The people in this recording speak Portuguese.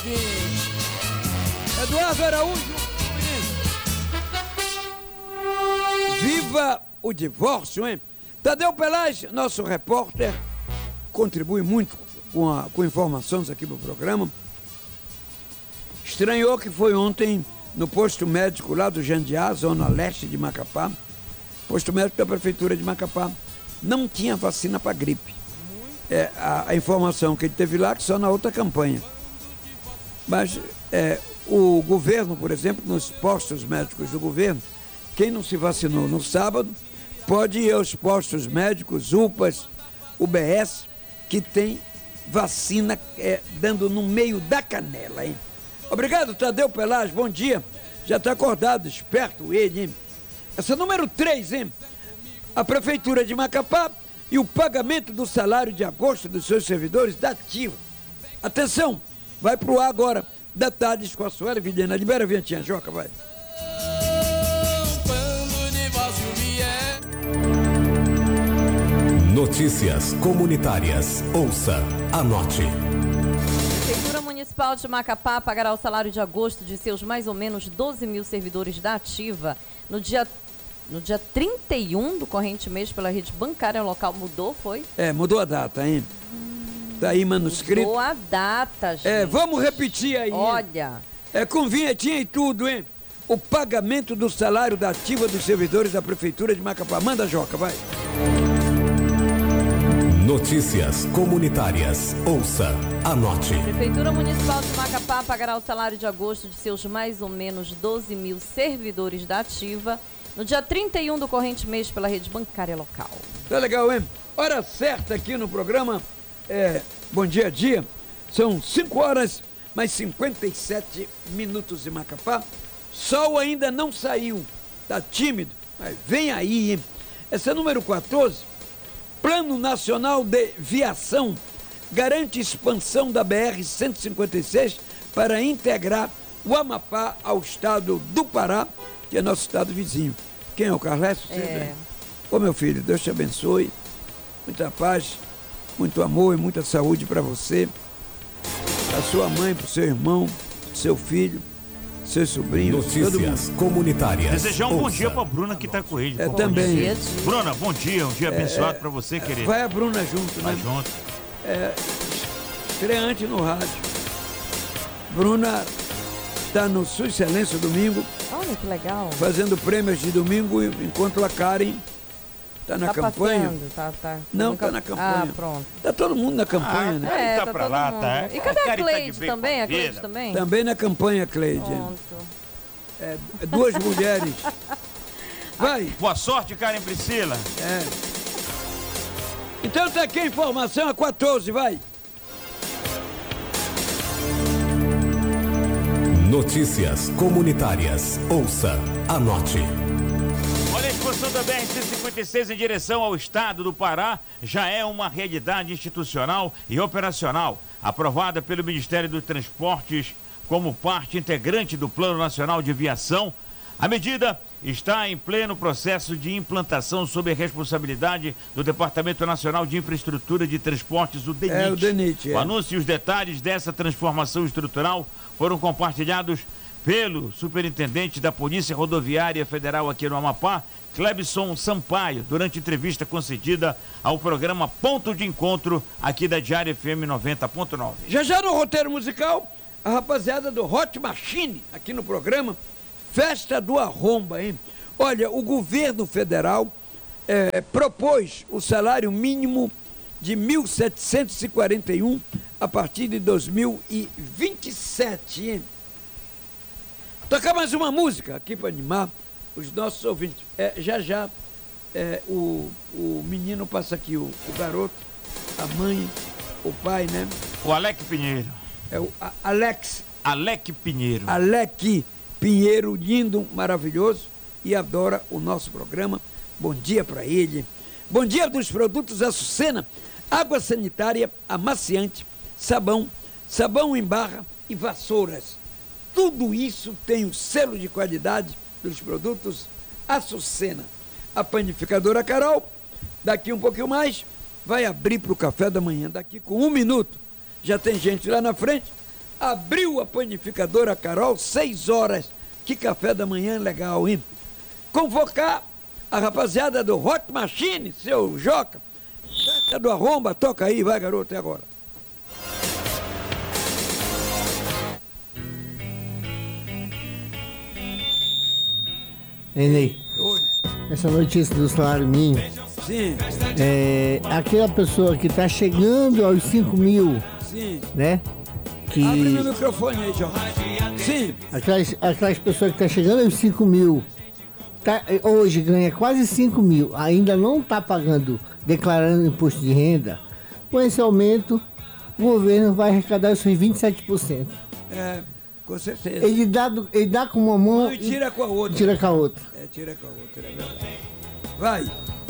Eduardo Araújo. Viva o divórcio, hein? Tadeu Pelaz, nosso repórter, contribui muito com informações aqui pro programa. Estranhou que foi ontem no posto médico lá do Jandiá, zona leste de Macapá, posto médico da prefeitura de Macapá, não tinha vacina para gripe. A informação que ele teve lá que só na outra campanha. Mas o governo, por exemplo, nos postos médicos do governo, quem não se vacinou no sábado pode ir aos postos médicos, UPAs, UBS, que tem vacina dando no meio da canela, hein? Obrigado, Tadeu Pelaz, bom dia. Já está acordado, esperto ele, hein? Essa número 3, hein? A Prefeitura de Macapá e o pagamento do salário de agosto dos seus servidores da ativa. Atenção, vai pro ar agora, detalhes com a Sueli Vilhena. Libera a vinhetinha, Joca, vai. Notícias comunitárias. Ouça, anote. A Prefeitura Municipal de Macapá pagará o salário de agosto de seus mais ou menos 12 mil servidores da ativa no dia 31 do corrente mês pela rede bancária local. Mudou, foi? Mudou a data, hein? Tá aí manuscrito. Mudou a data, gente. Vamos repetir aí. Olha. Com vinhetinha e tudo, hein? O pagamento do salário da ativa dos servidores da Prefeitura de Macapá. Manda, Joca, vai. Notícias comunitárias. Ouça, anote. A Prefeitura Municipal de Macapá pagará o salário de agosto de seus mais ou menos 12 mil servidores da ativa no dia 31 do corrente mês pela rede bancária local. Tá legal, hein? Hora certa aqui no programa. Bom Dia a Dia. São 5 horas mais 57 minutos em Macapá. Sol ainda não saiu. Tá tímido, mas vem aí, hein? Essa é número 14. Plano Nacional de Viação garante expansão da BR-156 para integrar o Amapá ao estado do Pará, que é nosso estado vizinho. Quem é o Carlos? Ô, meu filho, Deus te abençoe. Muita paz, muito amor e muita saúde para você, para sua mãe, para o seu irmão, para o seu filho, seus sobrinhos. Notícias comunitárias. Desejar um bom dia pra Bruna que tá com ele. Também. Dia. Bruna, bom dia, um dia abençoado pra você, querido. Vai a Bruna junto, Vai né? junto. Estreante no rádio. Bruna está no Sua Excelência domingo, Olha que legal. fazendo prêmios de domingo, enquanto a Karen está na campanha. Passeando, tá. Não, está na campanha. Ah, pronto. Está todo mundo na campanha, né? Tá pra todo lá, mundo. tá? E cadê a Karen tá de Cleide bem com também? a A Cleide vida. também? Também na campanha, Cleide. Pronto. Duas mulheres. Vai. Boa sorte, Karen Priscila. Então tá aqui a informação, a 14, vai. Notícias comunitárias. Ouça, anote. Olha, a expansão da BR-156 em direção ao estado do Pará já é uma realidade institucional e operacional, aprovada pelo Ministério dos Transportes como parte integrante do Plano Nacional de Viação. A medida está em pleno processo de implantação sob a responsabilidade do Departamento Nacional de Infraestrutura de Transportes, o DENIT. O DENIT, O anúncio e os detalhes dessa transformação estrutural foram compartilhados pelo superintendente da Polícia Rodoviária Federal aqui no Amapá, Clebson Sampaio, durante entrevista concedida ao programa Ponto de Encontro aqui da Diário FM 90.9. Já no roteiro musical, a rapaziada do Hot Machine, aqui no programa, Festa do Arromba, hein? Olha, o governo federal propôs o salário mínimo de 1.741 a partir de 2027, hein? Tocar mais uma música aqui para animar os nossos ouvintes. O menino passa aqui, o garoto, a mãe, o pai, né? O Alec Pinheiro. Alec Pinheiro, lindo, maravilhoso, e adora o nosso programa. Bom dia para ele. Bom dia dos produtos Açucena, água sanitária, amaciante, sabão em barra e vassouras. Tudo isso tem o selo de qualidade dos produtos Açucena. A panificadora Carol, daqui um pouquinho mais, vai abrir para o café da manhã. Daqui com 1 minuto, já tem gente lá na frente Abriu a panificadora Carol, 6 horas. Que café da manhã legal, hein? Convocar a rapaziada do Hot Machine, seu Joca. Festa do Arromba, toca aí, vai garoto, é agora. Enei, Oi. essa notícia do salário mínimo, Sim, aquela pessoa que está chegando aos 5 mil, sim. né? Que Abre meu microfone aí, Joca. Sim, aquelas pessoas que estão chegando aos 5 mil, hoje ganha quase 5 mil, ainda não está pagando, declarando imposto de renda. Com esse aumento, o governo vai arrecadar os seus 27%. com certeza. Ele dá com uma mão E tira com a outra. tira com a outra. Tira com a outra, é verdade. Vai.